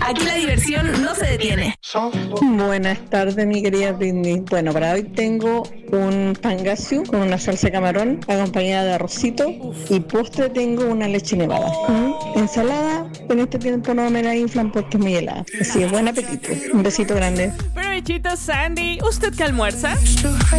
Aquí la diversión no se detiene. Buenas tardes, mi querida Britney. Bueno, para hoy tengo un pangasiu con una salsa de camarón acompañada de arrocito y postre tengo una leche nevada. Ensalada, en este tiempo no me la inflan porque es muy helada. Así que buen apetito. Un besito grande. Provechito, Sandy. ¿Usted qué almuerza?